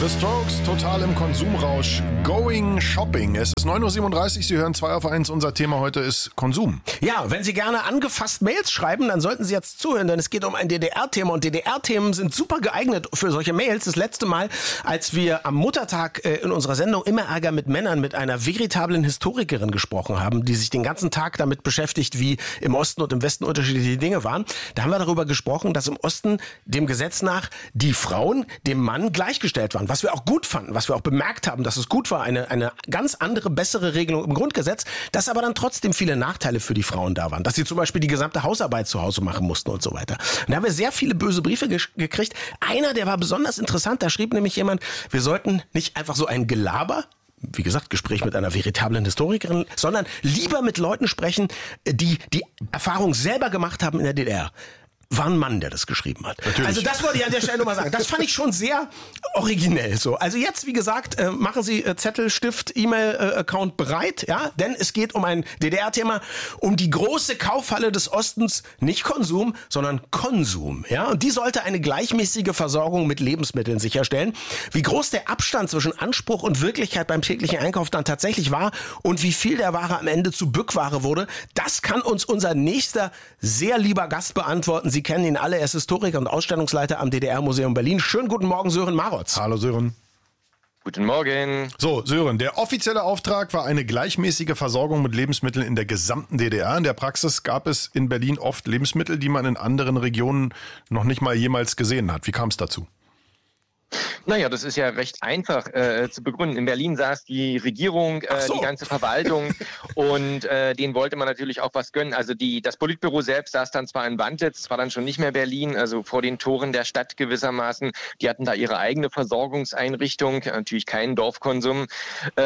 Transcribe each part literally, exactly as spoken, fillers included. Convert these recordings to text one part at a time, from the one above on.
The Strokes, total im Konsumrausch. Going Shopping. Es ist neun Uhr siebenunddreißig, Sie hören zwei auf eins. Unser Thema heute ist Konsum. Ja, wenn Sie gerne angefasst Mails schreiben, dann sollten Sie jetzt zuhören, denn es geht um ein D D R-Thema. Und D D R-Themen sind super geeignet für solche Mails. Das letzte Mal, als wir am Muttertag äh, in unserer Sendung Immer Ärger mit Männern mit einer veritablen Historikerin gesprochen haben, die sich den ganzen Tag damit beschäftigt, wie im Osten und im Westen unterschiedliche Dinge waren, da haben wir darüber gesprochen, dass im Osten dem Gesetz nach die Frauen dem Mann gleichgestellt waren. Was wir auch gut fanden, was wir auch bemerkt haben, dass es gut war, eine, eine ganz andere, bessere Regelung im Grundgesetz, dass aber dann trotzdem viele Nachteile für die Frauen da waren. Dass sie zum Beispiel die gesamte Hausarbeit zu Hause machen mussten und so weiter. Und da haben wir sehr viele böse Briefe ge- gekriegt. Einer, der war besonders interessant, da schrieb nämlich jemand, wir sollten nicht einfach so ein Gelaber, wie gesagt, Gespräch mit einer veritablen Historikerin, sondern lieber mit Leuten sprechen, die die Erfahrung selber gemacht haben in der D D R. War ein Mann, der das geschrieben hat. Natürlich. Also das wollte ich an der Stelle nochmal sagen. Das fand ich schon sehr originell so. Also jetzt, wie gesagt, äh, machen Sie äh, Zettel, Stift, E-Mail-Account bereit, ja, denn es geht um ein D D R-Thema, um die große Kaufhalle des Ostens, nicht Konsum, sondern Konsum, ja, und die sollte eine gleichmäßige Versorgung mit Lebensmitteln sicherstellen. Wie groß der Abstand zwischen Anspruch und Wirklichkeit beim täglichen Einkauf dann tatsächlich war und wie viel der Ware am Ende zu Bückware wurde, das kann uns unser nächster sehr lieber Gast beantworten. Sie kennen ihn alle, er ist Historiker und Ausstellungsleiter am D D R-Museum Berlin. Schönen guten Morgen, Sören Marotz. Hallo Sören. Guten Morgen. So, Sören, der offizielle Auftrag war eine gleichmäßige Versorgung mit Lebensmitteln in der gesamten D D R. In der Praxis gab es in Berlin oft Lebensmittel, die man in anderen Regionen noch nicht mal jemals gesehen hat. Wie kam es dazu? Naja, das ist ja recht einfach äh, zu begründen. In Berlin saß die Regierung, äh, so. die ganze Verwaltung und äh, denen wollte man natürlich auch was gönnen. Also die, das Politbüro selbst saß dann zwar in Wandlitz, war dann schon nicht mehr Berlin, also vor den Toren der Stadt gewissermaßen. Die hatten da ihre eigene Versorgungseinrichtung, natürlich keinen Dorfkonsum, äh,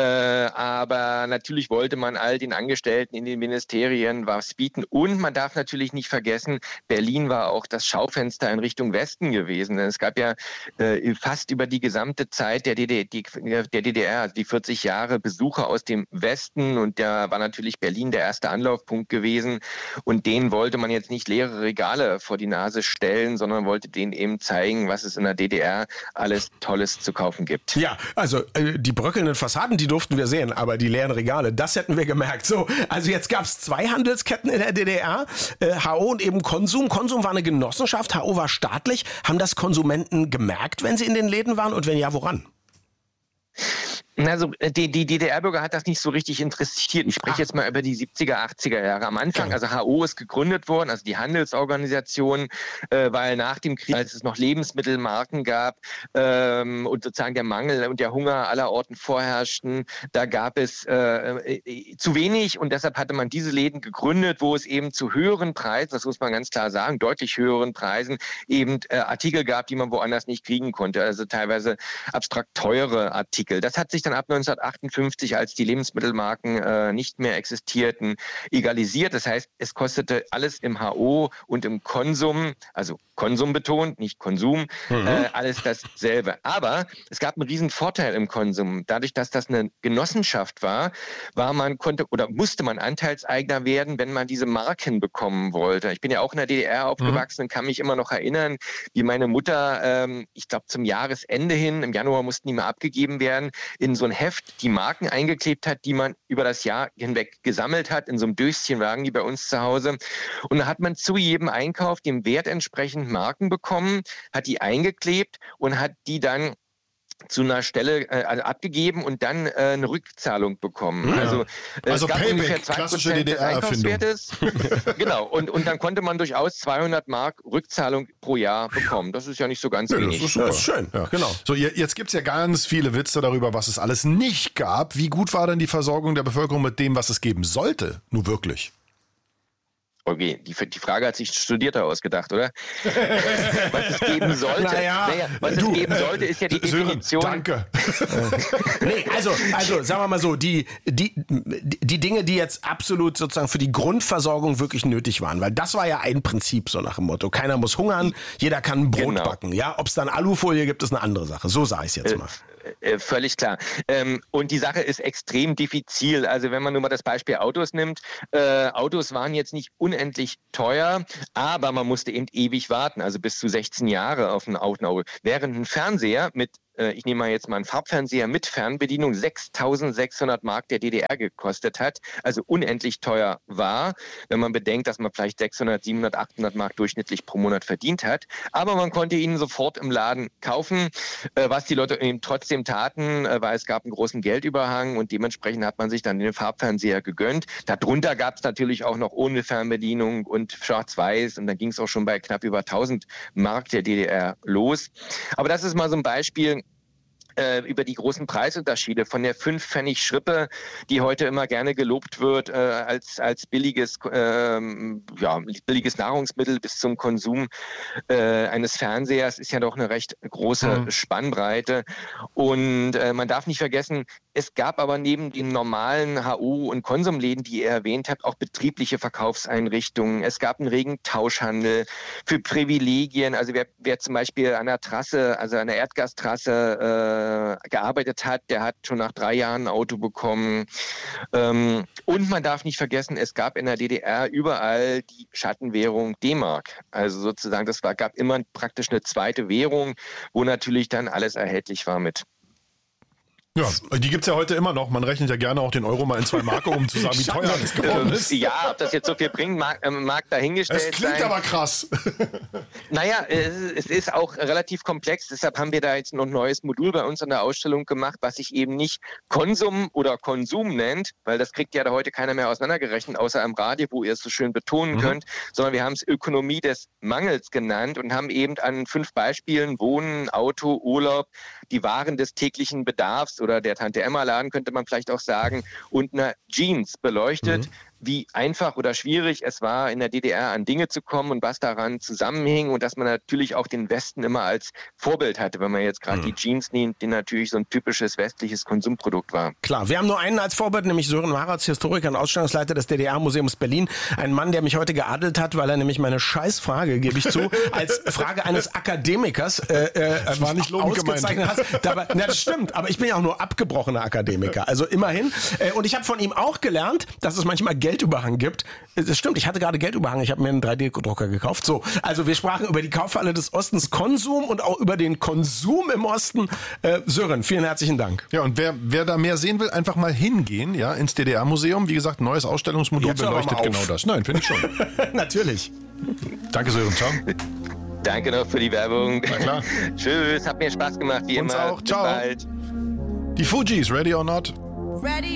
aber natürlich wollte man all den Angestellten in den Ministerien was bieten. Und man darf natürlich nicht vergessen, Berlin war auch das Schaufenster in Richtung Westen gewesen. Denn es gab ja äh, fast über die gesamte Zeit der D D R, die, der D D R, also die vierzig Jahre, Besucher aus dem Westen, und da war natürlich Berlin der erste Anlaufpunkt gewesen, und denen wollte man jetzt nicht leere Regale vor die Nase stellen, sondern wollte denen eben zeigen, was es in der D D R alles Tolles zu kaufen gibt. Ja, also äh, die bröckelnden Fassaden, die durften wir sehen, aber die leeren Regale, das hätten wir gemerkt. So, also jetzt gab es zwei Handelsketten in der D D R, äh, H O und eben Konsum. Konsum war eine Genossenschaft, H O war staatlich. Haben das Konsumenten gemerkt, wenn sie in den Läden waren, und wenn ja, woran? Also die, die D D R-Bürger hat das nicht so richtig interessiert. Ich spreche Ach. jetzt mal über die siebziger, achtziger Jahre. Am Anfang, also H O ist gegründet worden, also die Handelsorganisation, äh, weil nach dem Krieg, als es noch Lebensmittelmarken gab ähm, und sozusagen der Mangel und der Hunger aller Orten vorherrschten, da gab es äh, zu wenig, und deshalb hatte man diese Läden gegründet, wo es eben zu höheren Preisen, das muss man ganz klar sagen, deutlich höheren Preisen, eben äh, Artikel gab, die man woanders nicht kriegen konnte. Also teilweise abstrakt teure Artikel. Das hat sich dann ab neunzehnhundertachtundfünfzig, als die Lebensmittelmarken äh, nicht mehr existierten, egalisiert. Das heißt, es kostete alles im H O und im Konsum, also Konsum betont, nicht Konsum, mhm. äh, alles dasselbe. Aber es gab einen riesen Vorteil im Konsum. Dadurch, dass das eine Genossenschaft war, war man, konnte oder musste man Anteilseigner werden, wenn man diese Marken bekommen wollte. Ich bin ja auch in der D D R aufgewachsen, mhm. und kann mich immer noch erinnern, wie meine Mutter, ähm, ich glaube zum Jahresende hin, im Januar mussten die mal abgegeben werden, in so ein Heft die Marken eingeklebt hat, die man über das Jahr hinweg gesammelt hat. In so einem Döschen lagen die bei uns zu Hause. Und da hat man zu jedem Einkauf dem Wert entsprechend Marken bekommen, hat die eingeklebt und hat die dann zu einer Stelle äh, also abgegeben und dann äh, eine Rückzahlung bekommen. Ja. Also, äh, also es gab Payback, ungefähr zwei Prozent des Einkaufswertes. Genau, und, und dann konnte man durchaus zweihundert Mark Rückzahlung pro Jahr bekommen. Das ist ja nicht so ganz ja, wenig. Das ist, das ist schön, ja, genau. So, jetzt gibt's ja ganz viele Witze darüber, was es alles nicht gab. Wie gut war denn die Versorgung der Bevölkerung mit dem, was es geben sollte? Nur wirklich? Okay, die, die Frage hat sich ein Studierter ausgedacht, oder? Was es geben sollte. Naja, naja, was du, es geben sollte, ist ja die Definition. Sören, danke. nee, also, also sagen wir mal so, die, die, die Dinge, die jetzt absolut sozusagen für die Grundversorgung wirklich nötig waren, weil das war ja ein Prinzip so nach dem Motto, keiner muss hungern, jeder kann Brot genau. backen. Ja, ob es dann Alufolie gibt, ist eine andere Sache. So sah ich es jetzt mal. Äh, äh, völlig klar. Ähm, und die Sache ist extrem diffizil. Also wenn man nur mal das Beispiel Autos nimmt, äh, Autos waren jetzt nicht unendlich teuer, aber man musste eben ewig warten, also bis zu sechzehn Jahre auf ein Auto. Während ein Fernseher mit äh, ich nehme mal jetzt mal einen Farbfernseher mit Fernbedienung, sechstausendsechshundert Mark der D D R gekostet hat, also unendlich teuer war, wenn man bedenkt, dass man vielleicht sechshundert, siebenhundert, achthundert Mark durchschnittlich pro Monat verdient hat. Aber man konnte ihn sofort im Laden kaufen, äh, was die Leute eben trotzdem taten, äh, weil es gab einen großen Geldüberhang und dementsprechend hat man sich dann den Farbfernseher gegönnt. Darunter gab es natürlich auch noch ohne Fernbedienung und schwarz-weiß und dann ging es auch schon bei knapp über tausend Mark der D D R los. Aber das ist mal so ein Beispiel äh, über die großen Preisunterschiede von der fünf Pfennig Schrippe, die heute immer gerne gelobt wird äh, als, als billiges, äh, ja, billiges Nahrungsmittel bis zum Konsum äh, eines Fernsehers, ist ja doch eine recht große mhm. Spannbreite. Und äh, man darf nicht vergessen, es gab aber neben den normalen H O- und Konsumläden, die ihr erwähnt habt, auch betriebliche Verkaufseinrichtungen. Es gab einen regen Tauschhandel für Privilegien. Also wer, wer zum Beispiel an der Trasse, also an der Erdgastrasse äh, gearbeitet hat, der hat schon nach drei Jahren ein Auto bekommen. Ähm, und man darf nicht vergessen, es gab in der D D R überall die Schattenwährung D-Mark. Also sozusagen, das war, gab immer praktisch eine zweite Währung, wo natürlich dann alles erhältlich war mit. Ja, die gibt's ja heute immer noch. Man rechnet ja gerne auch den Euro mal in zwei Mark, um zu sagen, wie teuer das geworden ist. Ja, ob das jetzt so viel bringt, mag, äh, mag dahingestellt sein. Es klingt sein. aber krass. Naja, es, es ist auch relativ komplex. Deshalb haben wir da jetzt noch ein neues Modul bei uns an der Ausstellung gemacht, was sich eben nicht Konsum oder Konsum nennt, weil das kriegt ja da heute keiner mehr auseinandergerechnet, außer am Radio, wo ihr es so schön betonen mhm. könnt, sondern wir haben es Ökonomie des Mangels genannt und haben eben an fünf Beispielen Wohnen, Auto, Urlaub, die Waren des täglichen Bedarfs oder der Tante-Emma-Laden, könnte man vielleicht auch sagen, und eine Jeans beleuchtet, mhm. wie einfach oder schwierig es war, in der D D R an Dinge zu kommen und was daran zusammenhing und dass man natürlich auch den Westen immer als Vorbild hatte, wenn man jetzt gerade mhm. die Jeans nimmt, die natürlich so ein typisches westliches Konsumprodukt war. Klar, wir haben nur einen als Vorbild, nämlich Sören Maratz, Historiker und Ausstellungsleiter des D D R-Museums Berlin. Ein Mann, der mich heute geadelt hat, weil er nämlich meine Scheißfrage, gebe ich zu, als Frage eines Akademikers äh, äh, das war nicht ausgezeichnet hat. Dabei, na, das stimmt, aber ich bin ja auch nur abgebrochener Akademiker, also immerhin. Äh, und ich habe von ihm auch gelernt, dass es manchmal Geldüberhang gibt. Das stimmt, ich hatte gerade Geldüberhang, ich habe mir einen drei D Drucker gekauft. So, also wir sprachen über die Kaufhalle des Ostens, Konsum und auch über den Konsum im Osten. Äh, Sören, vielen herzlichen Dank. Ja, und wer, wer da mehr sehen will, einfach mal hingehen, ja, ins D D R-Museum. Wie gesagt, neues Ausstellungsmodul Jetzt beleuchtet genau das. Nein, finde ich schon. Natürlich. Danke, Sören. Ciao. Danke noch für die Werbung. Na klar. Tschüss, hat mir Spaß gemacht, wie Uns immer. auch. Ciao. Bis bald. Die Fugees, Ready or Not? Ready